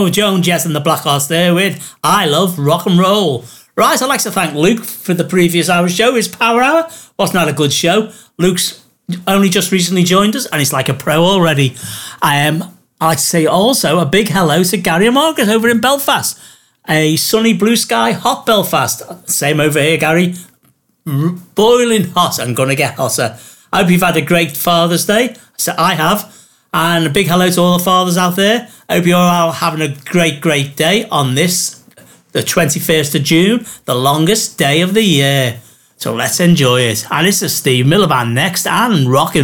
Oh, Joan Jett and the Black Hearts there with I Love Rock and Roll. Right, I'd like to thank Luke for the previous hour show. His Power Hour wasn't that a good show? Luke's only just recently joined us and he's like a pro already. I'd like to say also a big hello to Gary and Margaret over in Belfast. A sunny, blue sky, hot Belfast. Same over here, Gary. Boiling hot and going to get hotter. I hope you've had a great Father's Day. So I have. And a big hello to all the fathers out there. I hope you're all having a great, great day on this, the 21st of June, the longest day of the year. So let's enjoy it. And it's the Steve Miller Band next and rocking.